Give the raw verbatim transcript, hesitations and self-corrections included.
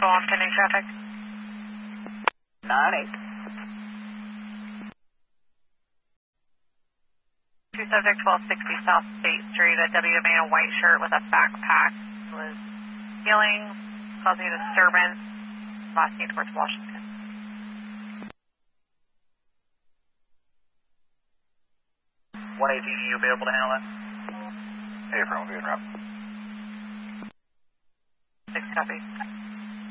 Go on pending traffic. nine eight. Two subject twelve sixty South State Street, a W M A in a white shirt with a backpack was yelling, causing a disturbance, last seen towards Washington. one eighteen, you be able to handle that? Hey, from good route. Six copy.